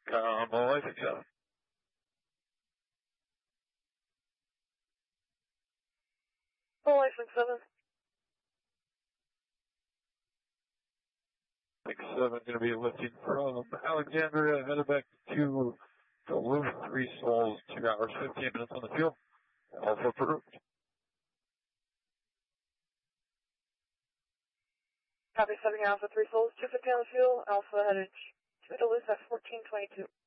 Convoy 67. Convoy 67. 67 going to be lifting from Alexandria, headed back to Duluth, 3 souls, 2 hours, 15 minutes on the field. Alpha approved. Copy 7 Alpha, 3 souls, 250 on the field. Alpha headed to Duluth at 1422.